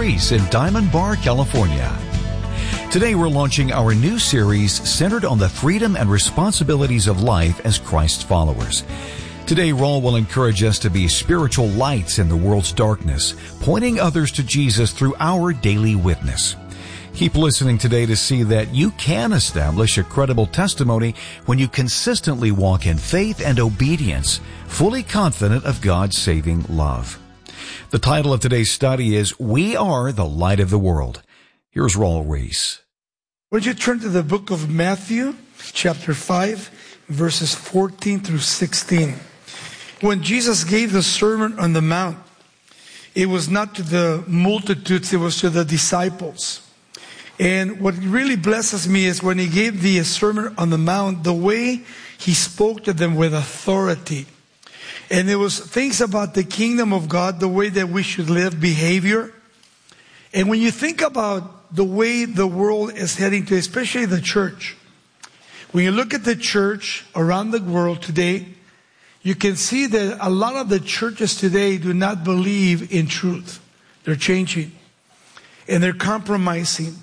Reese in Diamond Bar, California. Today we're launching our new series centered on the freedom and responsibilities of life as Christ's followers. Today, Raul will encourage us to be spiritual lights in the world's darkness, pointing others to Jesus through our daily witness. Keep listening today to see that you can establish a credible testimony when you consistently walk in faith and obedience, fully confident of God's saving love. The title of today's study is We Are the Light of the World. Here's Raul Reese. Would you turn to the book of Matthew, chapter 5, verses 14 through 16. When Jesus gave the Sermon on the Mount, it was not to the multitudes, it was to the disciples. And what really blesses me is when he gave the Sermon on the Mount, the way he spoke to them with authority. And it was things about the kingdom of God, the way that we should live, behavior. And when you think about the way the world is heading to, especially the church, when you look at the church around the world today, you can see that a lot of the churches today do not believe in truth. They're changing. And they're compromising.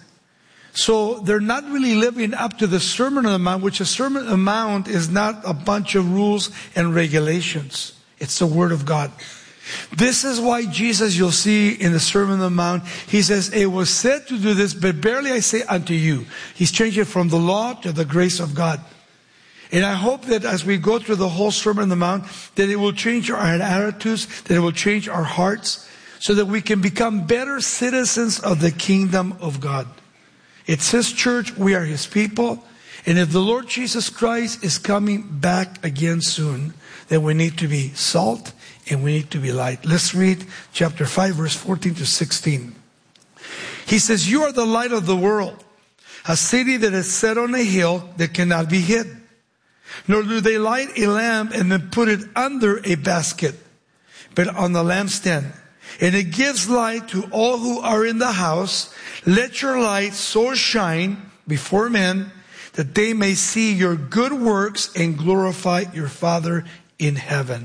So they're not really living up to the Sermon on the Mount, which a Sermon on the Mount is not a bunch of rules and regulations. It's the Word of God. This is why Jesus, you'll see in the Sermon on the Mount, he says, it was said to do this, but barely I say unto you. He's changing from the law to the grace of God. And I hope that as we go through the whole Sermon on the Mount, that it will change our attitudes, that it will change our hearts, so that we can become better citizens of the kingdom of God. It's His church, we are His people. And if the Lord Jesus Christ is coming back again soon, then we need to be salt and we need to be light. Let's read chapter 5, verse 14 to 16. He says, you are the light of the world, a city that is set on a hill that cannot be hid. Nor do they light a lamp and then put it under a basket, but on the lampstand. And it gives light to all who are in the house. Let your light so shine before men that they may see your good works and glorify your Father in heaven.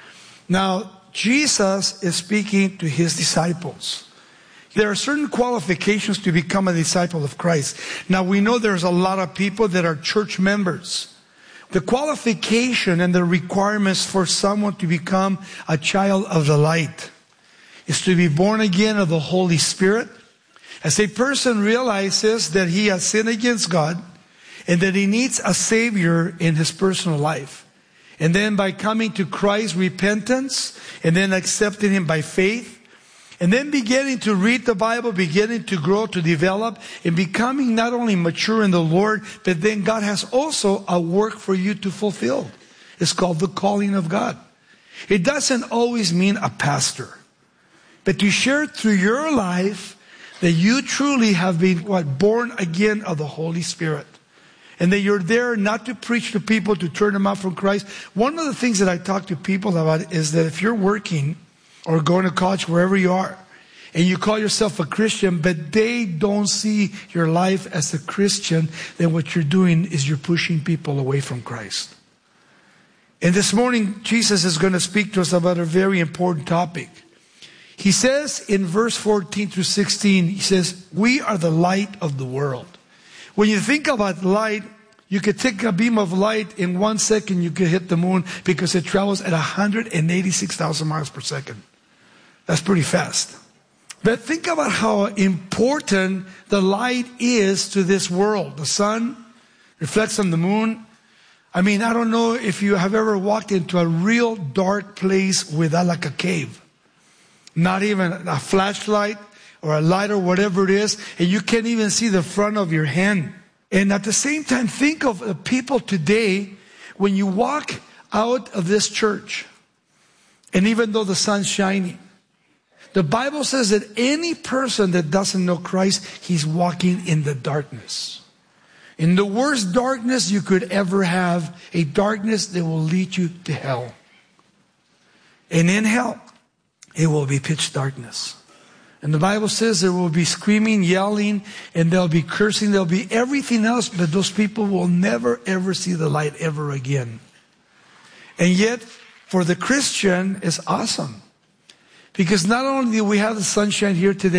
Now, Jesus is speaking to His disciples. There are certain qualifications to become a disciple of Christ. Now, we know there's a lot of people that are church members. The qualification and the requirements for someone to become a child of the light is to be born again of the Holy Spirit. As a person realizes that he has sinned against God and that he needs a Savior in his personal life. And then by coming to Christ, repentance, and then accepting Him by faith, and then beginning to read the Bible, beginning to grow, to develop, and becoming not only mature in the Lord, but then God has also a work for you to fulfill. It's called the calling of God. It doesn't always mean a pastor. But to share through your life that you truly have been born again of the Holy Spirit. And that you're there not to preach to people, to turn them out from Christ. One of the things that I talk to people about is that if you're working or going to college, wherever you are, and you call yourself a Christian, but they don't see your life as a Christian, then what you're doing is you're pushing people away from Christ. And this morning, Jesus is going to speak to us about a very important topic. He says in verse 14 through 16, he says, we are the light of the world. When you think about light, you could take a beam of light in 1 second, you could hit the moon because it travels at 186,000 miles per second. That's pretty fast. But think about how important the light is to this world. The sun reflects on the moon. I mean, I don't know if you have ever walked into a real dark place without like a cave. Not even a flashlight or a light or whatever it is, and you can't even see the front of your hand. And at the same time, think of the people today, when you walk out of this church, and even though the sun's shining, the Bible says that any person that doesn't know Christ, he's walking in the darkness. In the worst darkness you could ever have, a darkness that will lead you to hell. And in hell, it will be pitch darkness. And the Bible says there will be screaming, yelling, and there'll be cursing, there'll be everything else, but those people will never ever see the light ever again. And yet, for the Christian, it's awesome. Because not only do we have the sunshine here today,